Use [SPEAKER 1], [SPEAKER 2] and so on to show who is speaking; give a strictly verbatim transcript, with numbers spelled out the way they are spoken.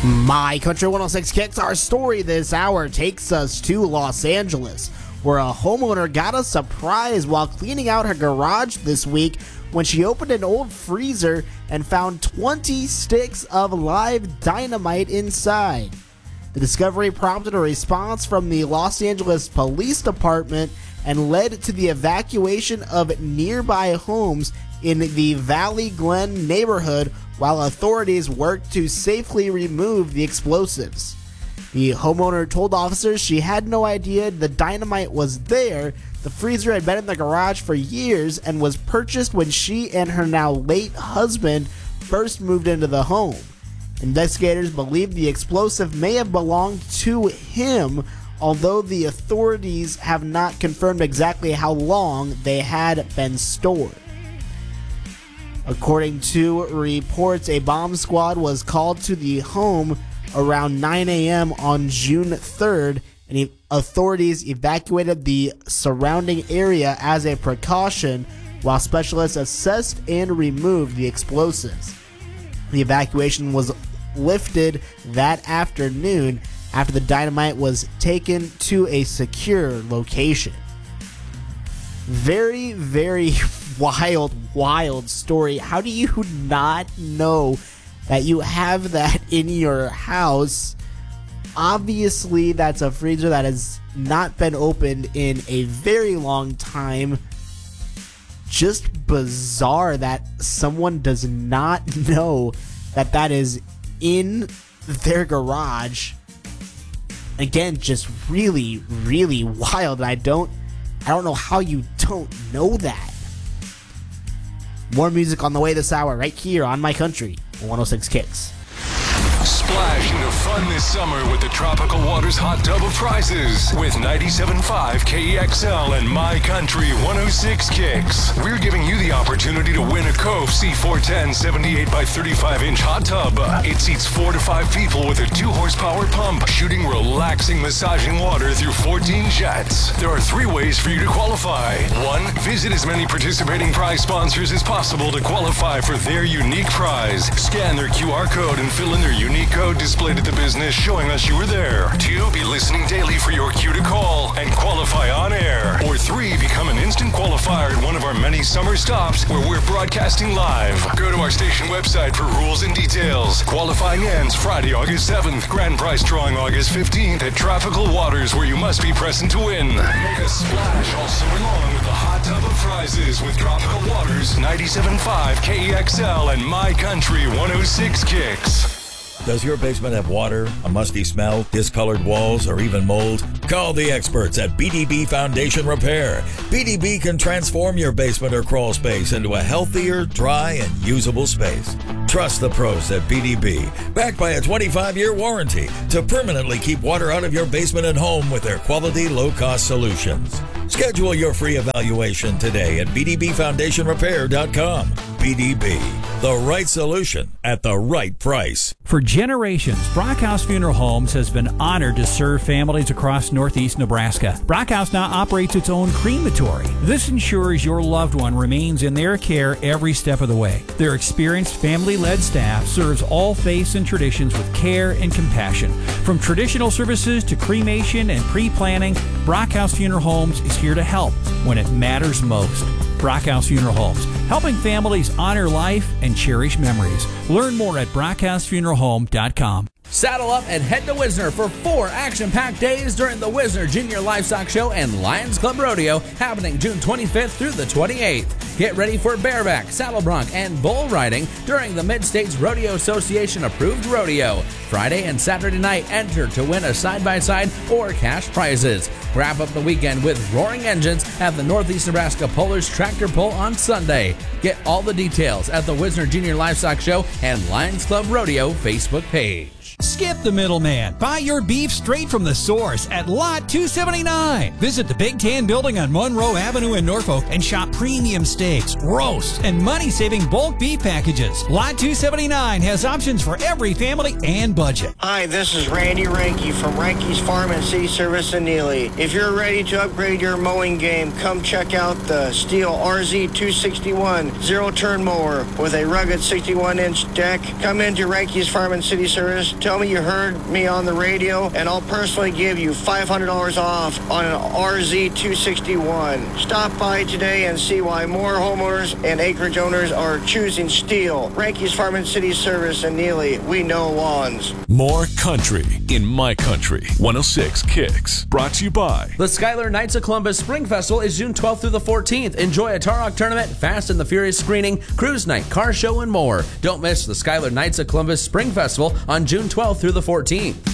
[SPEAKER 1] My Country one oh six Kicks, our story this hour takes us to Los Angeles, where a homeowner got a surprise while cleaning out her garage this week when she opened an old freezer and found twenty sticks of live dynamite inside. The discovery prompted a response from the Los Angeles Police Department and led to the evacuation of nearby homes in the Valley Glen neighborhood while authorities worked to safely remove the explosives. The homeowner told officers she had no idea the dynamite was there. The freezer had been in the garage for years and was purchased when she and her now late husband first moved into the home. Investigators believe the explosive may have belonged to him, although the authorities have not confirmed exactly how long they had been stored. According to reports, a bomb squad was called to the home around nine a.m. on June third, and authorities evacuated the surrounding area as a precaution while specialists assessed and removed the explosives. The evacuation was lifted that afternoon after the dynamite was taken to a secure location. Very, very wild, wild story. How do you not know that you have that in your house? Obviously, that's a freezer that has not been opened in a very long time. Just bizarre that someone does not know that that is in their garage. Again, just really, really wild. And I don't, I don't know how you don't know that. More music on the way this hour, right here on My Country one oh six Kicks.
[SPEAKER 2] Splash into fun this summer with the Tropical Waters Hot Tub of Prizes with ninety-seven point five K E X L and My Country one oh six Kicks. We're giving you the opportunity to win a Cove C four ten seventy-eight by thirty-five inch hot tub. It seats four to five people with a two horsepower pump, shooting relaxing, massaging water through fourteen jets. There are three ways for you to qualify. One, visit as many participating prize sponsors as possible to qualify for their unique prize. Scan their Q R code and fill in their unique code displayed at the business showing us you were there. Two, be listening daily for your cue to call and qualify on air. Or three, become an instant qualifier at one of our many summer stops where we're broadcasting live. Go to our station website for rules and details. Qualifying ends Friday, August seventh. Grand prize drawing August fifteenth at Tropical Waters, where you must be present to win. Make a splash all summer long with the hot tub of prizes with Tropical Waters, ninety-seven point five K E X L and My Country one oh six Kicks.
[SPEAKER 3] Does your basement have water, a musty smell, discolored walls, or even mold? Call the experts at B D B Foundation Repair. B D B can transform your basement or crawl space into a healthier, dry, and usable space. Trust the pros at B D B, backed by a twenty-five year warranty to permanently keep water out of your basement and home with their quality, low-cost solutions. Schedule your free evaluation today at b d b foundation repair dot com. B D B, the right solution at the right price.
[SPEAKER 4] For generations, Brockhouse Funeral Homes has been honored to serve families across northeast Nebraska. Brockhouse now operates its own crematory. This ensures your loved one remains in their care every step of the way. Their experienced family-led staff serves all faiths and traditions with care and compassion. From traditional services to cremation and pre-planning, Brockhouse Funeral Homes is here to help when it matters most. Brockhouse Funeral Homes, helping families honor life and cherish memories. Learn more at brockhouse funeral home dot com.
[SPEAKER 5] Saddle up and head to Wisner for four action-packed days during the Wisner Junior Livestock Show and Lions Club Rodeo happening June twenty-fifth through the twenty-eighth. Get ready for bareback, saddle bronc, and bull riding during the Mid-States Rodeo Association approved rodeo. Friday and Saturday night, enter to win a side-by-side or cash prizes. Wrap up the weekend with roaring engines at the Northeast Nebraska Pullers Tractor Pull on Sunday. Get all the details at the Wisner Junior Livestock Show and Lions Club Rodeo Facebook page.
[SPEAKER 4] Skip the middleman. Buy your beef straight from the source at Lot two seventy-nine. Visit the Big Tan Building on Monroe Avenue in Norfolk and shop premium steaks, roasts, and money-saving bulk beef packages. Lot two seventy-nine has options for every family and budget.
[SPEAKER 6] Hi, this is Randy Ranke from Ranke's Farm and City Service in Neely. If you're ready to upgrade your mowing game, come check out the Steel R Z two sixty-one zero-turn mower with a rugged sixty-one inch deck. Come into Ranke's Farm and City Service. Tell me you heard me on the radio, and I'll personally give you five hundred dollars off on an R Z two sixty-one. Stop by today and see why more homeowners and acreage owners are choosing Steel. Ranky's Farm and City Service in Neely. We know lawns.
[SPEAKER 2] More country in My Country. one oh six Kicks. Brought to you by
[SPEAKER 5] The Skylar Knights of Columbus Spring Festival is June twelfth through the fourteenth. Enjoy a Tarok tournament, Fast and the Furious screening, cruise night, car show, and more. Don't miss the Skylar Knights of Columbus Spring Festival on June twelfth through the fourteenth.